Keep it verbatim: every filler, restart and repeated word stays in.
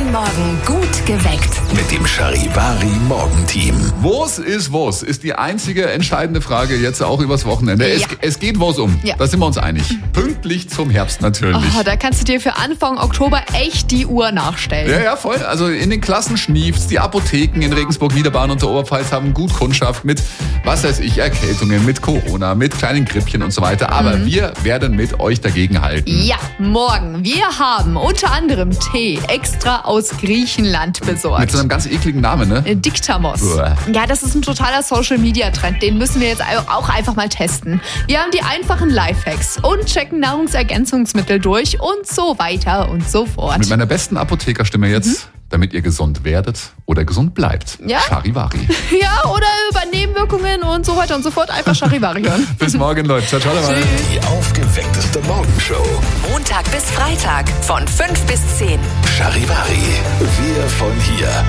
Jeden Morgen gut geweckt. Mit dem Charivari Morgenteam. Was ist was? Ist die einzige entscheidende Frage jetzt auch übers Wochenende. Ja. Es, es geht was um. Ja. Da sind wir uns einig. Pünktlich zum Herbst natürlich. Oh, da kannst du dir für Anfang Oktober echt die Uhr nachstellen. Ja, ja, voll. Also in den Klassen schnieft's. Die Apotheken in Regensburg, Niederbayern und der Oberpfalz haben gut Kundschaft mit, was weiß ich, Erkältungen, mit Corona, mit kleinen Grippchen und so weiter. Aber Mhm. wir werden mit euch dagegen halten. Ja, morgen. Wir haben unter anderem Tee extra aus Griechenland besorgt. Mit so einem ganz ekligen Namen, ne? Äh, Diktamos. Uah. Ja, das ist ein totaler Social-Media-Trend. Den müssen wir jetzt auch einfach mal testen. Wir haben die einfachen Lifehacks und checken Nahrungsergänzungsmittel durch und so weiter und so fort. Mit meiner besten Apothekerstimme jetzt, damit ihr gesund werdet oder gesund bleibt. Ja? Charivari. Ja, oder über Nebenwirkungen und so weiter und so fort. Einfach Charivari hören. Bis morgen, Leute. Ciao, ciao. dabei. Die aufgeweckteste Morgenshow. Montag bis Freitag von fünf bis zehn. Charivari. Wir von hier.